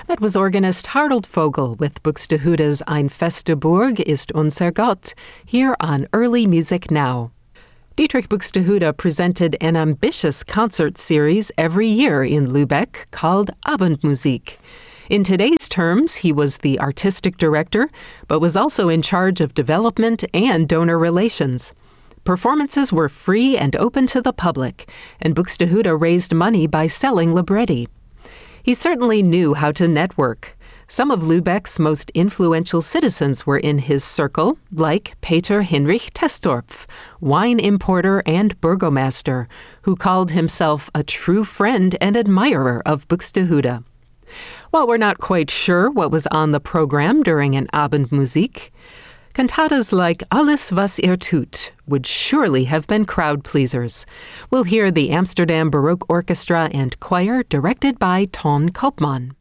That was organist Harold Vogel with Buxtehude's Ein feste Burg ist unser Gott, here on Early Music Now. Dietrich Buxtehude presented an ambitious concert series every year in Lübeck called Abendmusik. In today's terms, he was the artistic director, but was also in charge of development and donor relations. Performances were free and open to the public, and Buxtehude raised money by selling libretti. He certainly knew how to network. Some of Lübeck's most influential citizens were in his circle, like Peter Hinrich Testorpf, wine importer and burgomaster, who called himself a true friend and admirer of Buxtehude. While we're not quite sure what was on the program during an Abendmusik, cantatas like Alles was tut would surely have been crowd pleasers. We'll hear the Amsterdam Baroque Orchestra and Choir directed by Ton Koopman.